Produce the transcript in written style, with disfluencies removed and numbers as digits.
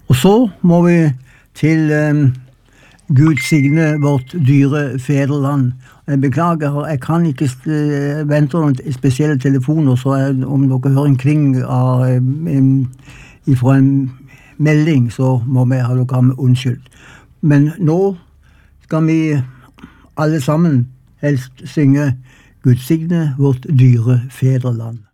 Og så må vi til Gud signe vårt dyre fedreland. Jeg beklager, jeg kan ikke vente noen spesielle telefoner, så om dere hører en kling fra en melding, så må vi ha dere med unnskyld. Men nå skal vi alle sammen helst synge Gud signe vårt dyre fedreland.